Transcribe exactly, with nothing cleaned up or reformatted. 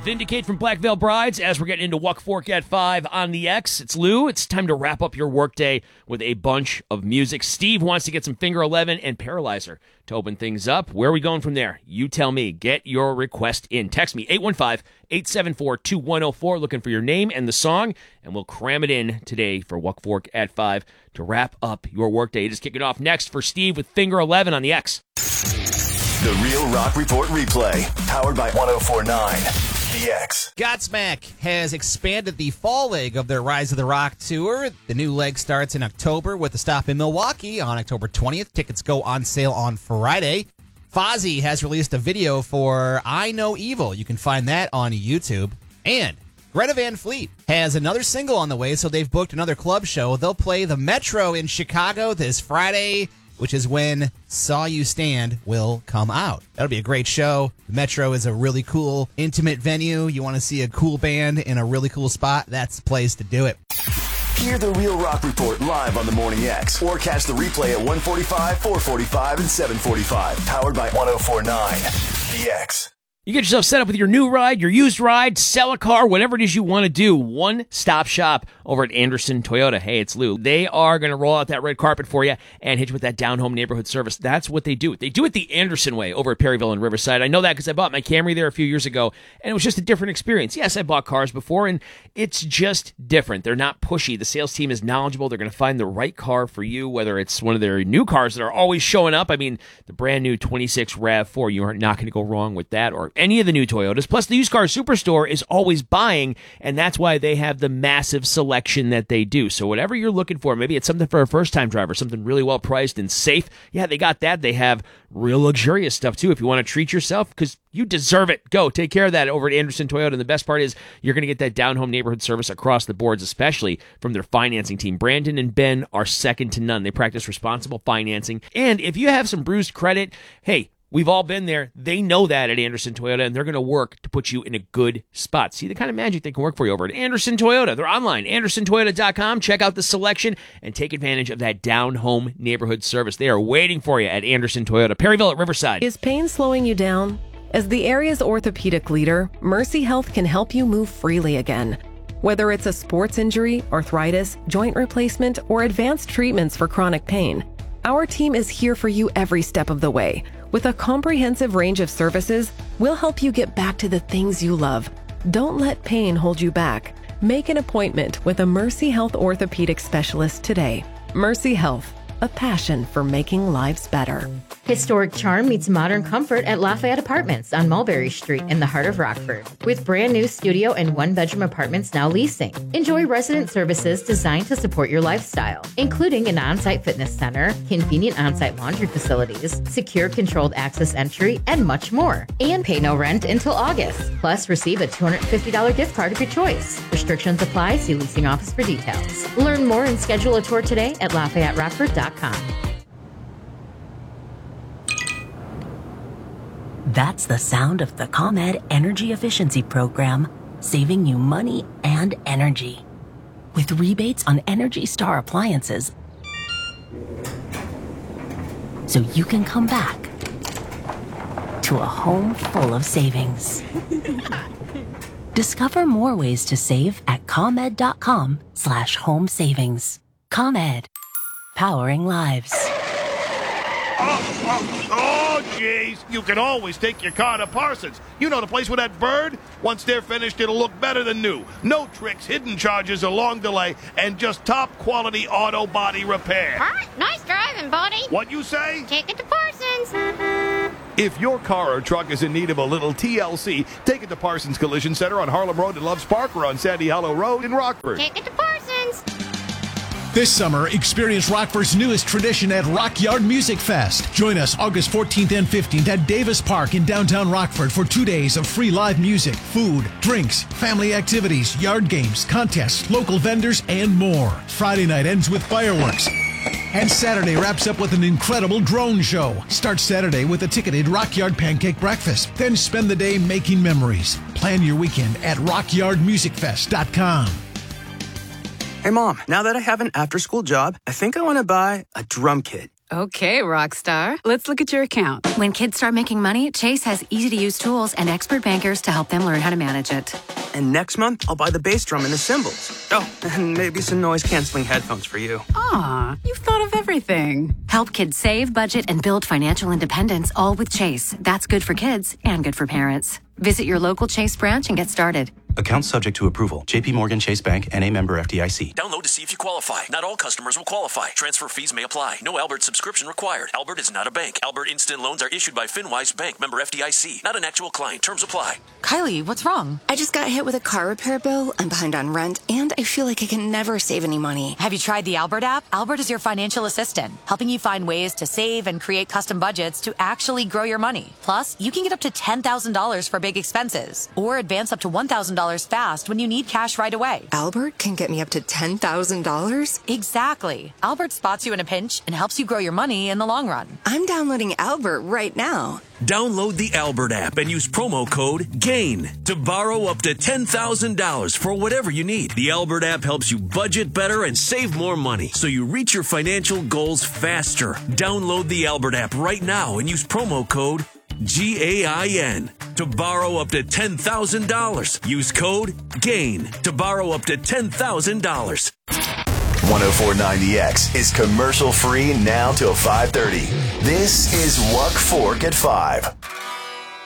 Vindicate from Black Veil Brides as we're getting into Wuck Fork at five on the X. It's Lou. It's time to wrap up your workday with a bunch of music. Steve wants to get some Finger eleven and Paralyzer to open things up. Where are we going from there? You tell me. Get your request in. Text me, eight one five, eight seven four, two one zero four, looking for your name and the song, and we'll cram it in today for Wuck Fork at five to wrap up your workday. Just kicking off next for Steve with Finger eleven on the X. The Real Rock Report replay, powered by one oh four point nine. The X. Godsmack has expanded the fall leg of their Rise of the Rock tour. The new leg starts in October with a stop in Milwaukee on October twentieth. Tickets go on sale on Friday. Fozzy has released a video for I Know Evil. You can find that on YouTube. And Greta Van Fleet has another single on the way, so they've booked another club show. They'll play the Metro in Chicago this Friday, which is when Saw You Stand will come out. That'll be a great show. The Metro is a really cool, intimate venue. You want to see a cool band in a really cool spot? That's the place to do it. Hear the Real Rock Report live on the Morning X, or catch the replay at one forty-five, four forty-five, and seven forty-five. Powered by one oh four point nine. The X. You get yourself set up with your new ride, your used ride, sell a car, whatever it is you want to do. One-stop shop over at Anderson Toyota. Hey, it's Lou. They are going to roll out that red carpet for you and hit you with that down-home neighborhood service. That's what they do. They do it the Anderson way over at Perryville and Riverside. I know that because I bought my Camry there a few years ago, and it was just a different experience. Yes, I bought cars before, and it's just different. They're not pushy. The sales team is knowledgeable. They're going to find the right car for you, whether it's one of their new cars that are always showing up. I mean, the brand-new twenty-six RAV four, you are not going to go wrong with that, or any of the new Toyotas. Plus, the used car superstore is always buying, and that's why they have the massive selection that they do. So whatever you're looking for, maybe it's something for a first-time driver, something really well priced and safe. Yeah, they got that. They have real luxurious stuff too if you want to treat yourself, because you deserve it. Go take care of that over at Anderson Toyota. And the best part is you're going to get that down-home neighborhood service across the boards, especially from their financing team. Brandon and Ben are second to none. They practice responsible financing. And if you have some bruised credit, hey, we've all been there. They know that at Anderson Toyota, and they're going to work to put you in a good spot. See the kind of magic they can work for you over at Anderson Toyota. They're online, anderson toyota dot com. Check out the selection and take advantage of that down-home neighborhood service. They are waiting for you at Anderson Toyota, Perryville at Riverside. Is pain slowing you down? As the area's orthopedic leader, Mercy Health can help you move freely again. Whether it's a sports injury, arthritis, joint replacement, or advanced treatments for chronic pain, our team is here for you every step of the way. With a comprehensive range of services, we'll help you get back to the things you love. Don't let pain hold you back. Make an appointment with a Mercy Health orthopedic specialist today. Mercy Health, a passion for making lives better. Historic charm meets modern comfort at Lafayette Apartments on Mulberry Street in the heart of Rockford. With brand new studio and one-bedroom apartments now leasing. Enjoy resident services designed to support your lifestyle, including an on-site fitness center, convenient on-site laundry facilities, secure controlled access entry, and much more. And pay no rent until August. Plus, receive a two hundred fifty dollars gift card of your choice. Restrictions apply. See leasing office for details. Learn more and schedule a tour today at lafayette rockford dot com. That's the sound of the ComEd Energy Efficiency Program, saving you money and energy. With rebates on Energy Star appliances, so you can come back to a home full of savings. Discover more ways to save at ComEd.com slash home savings. ComEd, powering lives. Oh, oh, oh, jeez. You can always take your car to Parsons. You know the place with that bird? Once they're finished, it'll look better than new. No tricks, hidden charges, a long delay, and just top-quality auto body repair. All right, nice driving, buddy. What you say? Take it to Parsons. If your car or truck is in need of a little T L C, take it to Parsons Collision Center on Harlem Road in Loves Park or on Sandy Hollow Road in Rockford. Take it to Parsons. This summer, experience Rockford's newest tradition at Rock Yard Music Fest. Join us August fourteenth and fifteenth at Davis Park in downtown Rockford for two days of free live music, food, drinks, family activities, yard games, contests, local vendors, and more. Friday night ends with fireworks. And Saturday wraps up with an incredible drone show. Start Saturday with a ticketed Rock Yard pancake breakfast. Then spend the day making memories. Plan your weekend at rock yard music fest dot com. Hey, Mom, now that I have an after-school job, I think I want to buy a drum kit. Okay, Rockstar. Let's look at your account. When kids start making money, Chase has easy-to-use tools and expert bankers to help them learn how to manage it. And next month, I'll buy the bass drum and the cymbals. Oh, and maybe some noise-canceling headphones for you. Aw, you've thought of everything. Help kids save, budget, and build financial independence, all with Chase. That's good for kids and good for parents. Visit your local Chase branch and get started. Account subject to approval. J P Morgan Chase Bank, N A member F D I C. Download to see if you qualify. Not all customers will qualify. Transfer fees may apply. No Albert subscription required. Albert is not a bank. Albert Instant Loans are issued by FinWise Bank, member F D I C. Not an actual client. Terms apply. Kylie, what's wrong? I just got hit with a car repair bill. I'm behind on rent, and I feel like I can never save any money. Have you tried the Albert app? Albert is your financial assistant, helping you find ways to save and create custom budgets to actually grow your money. Plus, you can get up to ten thousand dollars for big expenses, or advance up to one thousand dollars fast when you need cash right away. Albert can get me up to ten thousand dollars? Exactly. Albert spots you in a pinch and helps you grow your money in the long run. I'm downloading Albert right now. Download the Albert app and use promo code GAIN to borrow up to ten thousand dollars for whatever you need. The Albert app helps you budget better and save more money so you reach your financial goals faster. Download the Albert app right now and use promo code G A I N to borrow up to ten thousand dollars. Use code GAIN to borrow up to ten thousand dollars. one oh four point nine The X is commercial free now till five thirty. This is Wuck Fork at five.